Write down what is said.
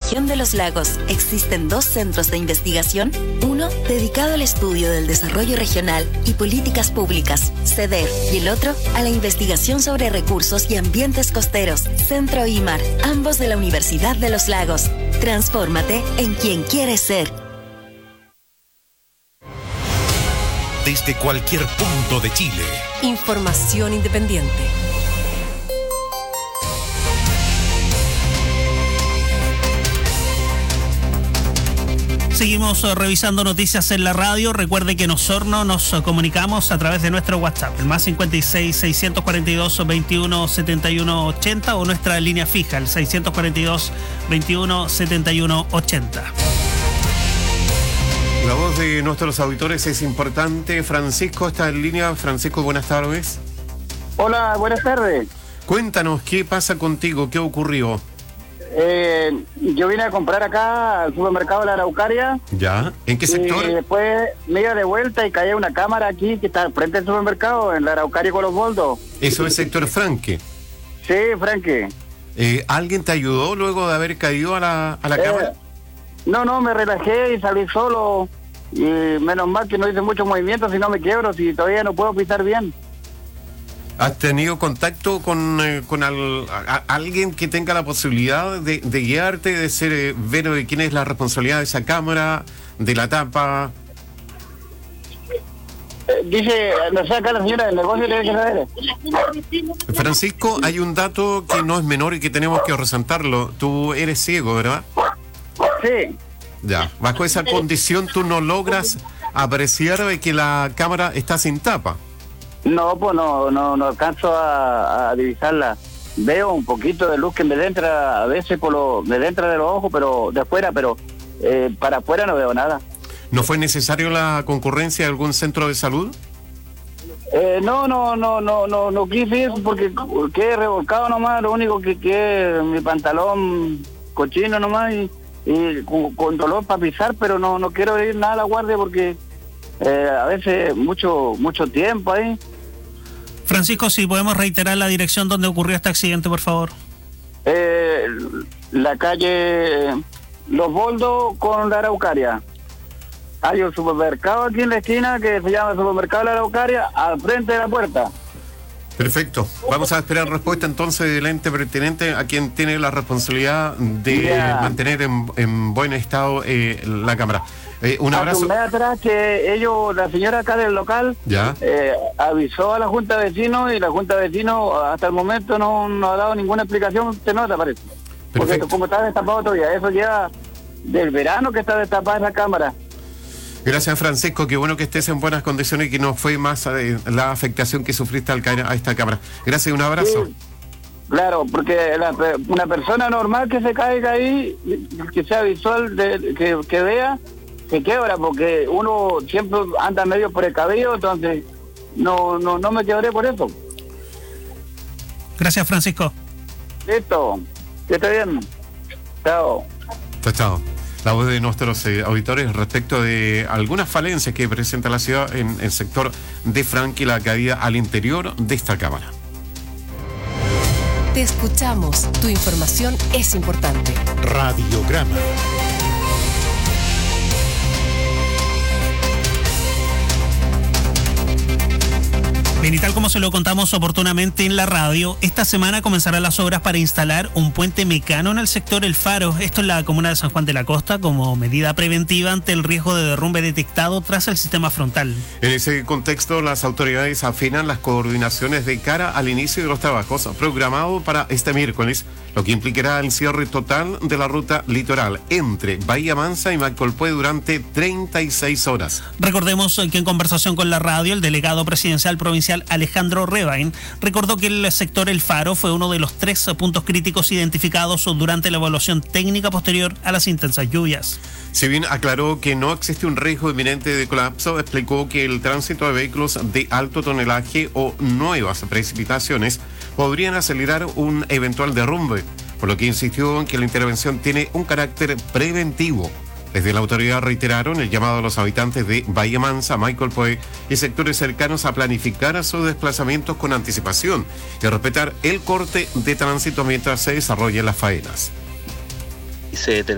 región de los lagos existen 2 centros de investigación, uno dedicado al estudio del desarrollo regional y políticas públicas, CEDER, y el otro a la investigación sobre recursos y ambientes costeros, Centro IMAR, ambos de la Universidad de los Lagos. Transfórmate en quien quieres ser. Desde cualquier punto de Chile. Información independiente. Seguimos revisando noticias en la radio. Recuerde que en Osorno nos comunicamos a través de nuestro WhatsApp, el más 56 642 21 71 80, o nuestra línea fija, el 642 21 71 80. La voz de nuestros auditores es importante. Francisco está en línea. Francisco, buenas tardes. Hola, buenas tardes. Cuéntanos, ¿qué pasa contigo? ¿Qué ocurrió? Yo vine a comprar acá al supermercado de la Araucaria. ¿Ya? ¿En qué sector? Y después me iba de vuelta y caía una cámara aquí que está frente al supermercado, en la Araucaria con los boldos. Eso es sector Franque. Sí, Franque. ¿Alguien te ayudó luego de haber caído a la cámara? No, me relajé y salí solo. Y menos mal que no hice mucho movimiento, si no me quiebro, si todavía no puedo pisar bien. ¿Has tenido contacto con alguien que tenga la posibilidad de guiarte, de ser ver de quién es la responsabilidad de esa cámara, de la tapa? Dice, no sé, acá la señora del negocio le dice saber. Francisco, hay un dato que no es menor y que tenemos que resaltarlo. Tú eres ciego, ¿verdad? Sí. Ya, bajo esa condición tú no logras apreciar de que la cámara está sin tapa. No, pues no alcanzo a divisarla. Veo un poquito de luz que me entra a veces me entra de los ojos, pero de afuera, pero para afuera no veo nada. ¿No fue necesario la concurrencia de algún centro de salud? No quise ir porque quedé revolcado nomás, lo único que es mi pantalón cochino nomás y con dolor para pisar, pero no quiero ir nada a la guardia porque a veces mucho tiempo ahí. Francisco, si podemos reiterar la dirección donde ocurrió este accidente, por favor. La calle Los Boldos con la Araucaria. Hay un supermercado aquí en la esquina que se llama Supermercado La Araucaria, al frente de la puerta. Perfecto. Vamos a esperar respuesta entonces del ente pertinente, a quien tiene la responsabilidad de mantener en buen estado la cámara. Un abrazo. Hace un mes atrás que la señora acá del local avisó a la Junta de Vecinos y la Junta de Vecinos hasta el momento no ha dado ninguna explicación. Se nota, parece. Porque como está destapado todavía, eso ya del verano que está destapada esa cámara. Gracias, Francisco, qué bueno que estés en buenas condiciones y que no fue más la afectación que sufriste al caer a esta cámara. Gracias, un abrazo. Sí, claro, porque una persona normal que se caiga ahí, que sea visual, que vea, se quiebra, porque uno siempre anda medio precavido, entonces no me quebré por eso. Gracias, Francisco. Listo, que esté bien. Chao. Chao. La voz de nuestros auditores respecto de algunas falencias que presenta la ciudad en el sector de Franque y la caída al interior de esta cámara. Te escuchamos. Tu información es importante. Radiograma. Bien, y tal como se lo contamos oportunamente en la radio, esta semana comenzarán las obras para instalar un puente mecano en el sector El Faro, esto en la comuna de San Juan de la Costa, como medida preventiva ante el riesgo de derrumbe detectado tras el sistema frontal. En ese contexto, las autoridades afinan las coordinaciones de cara al inicio de los trabajos programados para este miércoles, lo que implicará el cierre total de la ruta litoral entre Bahía Mansa y Macolpué durante 36 horas. Recordemos que en conversación con la radio, el delegado presidencial provincial Alejandro Rebain recordó que el sector El Faro fue uno de los 3 puntos críticos identificados durante la evaluación técnica posterior a las intensas lluvias. Si bien aclaró que no existe un riesgo inminente de colapso, explicó que el tránsito de vehículos de alto tonelaje o nuevas precipitaciones podrían acelerar un eventual derrumbe, por lo que insistió en que la intervención tiene un carácter preventivo. Desde la autoridad reiteraron el llamado a los habitantes de Bahía Mansa, Macolpué y sectores cercanos a planificar sus desplazamientos con anticipación y a respetar el corte de tránsito mientras se desarrollan las faenas.